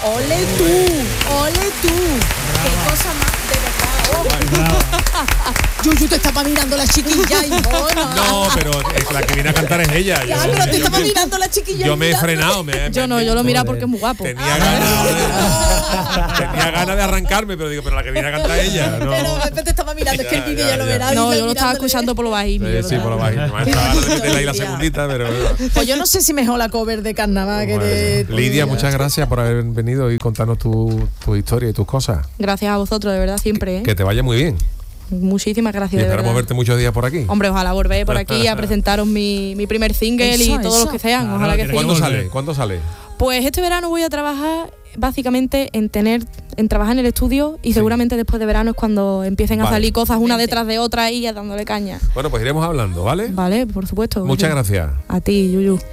Ole tú. Qué cosa más de verdad. Yuyu, te estaba mirando la chiquilla y no, pero la que viene a cantar es ella. Ya, pero te estaba mirando la chiquilla. Yo me he frenado. Yo lo miraba porque es muy guapo. Tenía ganas de arrancarme, pero digo, pero la que viene a cantar es ella. No. Pero te estaba mirando, es que el vídeo ya lo verás. No, yo lo estaba escuchando por lo bajito. Sí, por lo bajito. Me estaba ganas de meterle ahí la segundita, pero... Pues yo no sé si mejor la cover de Carnaval que de... Lidia, muchas gracias por haber venido y contarnos tu historia y tus cosas. Gracias a vosotros, de verdad, siempre. Que te vaya muy bien. Muchísimas gracias. Y esperamos verte muchos días por aquí. Hombre, ojalá volver por aquí a presentaros mi primer single y todos los que sean. Claro, ojalá que sí. ¿Cuándo sale? Pues este verano voy a trabajar básicamente en trabajar en el estudio y seguramente después de verano es cuando empiecen a salir cosas una detrás de otra y dándole caña. Bueno, pues iremos hablando, ¿vale? Vale, por supuesto. Muchas gracias. A ti, Yuyu.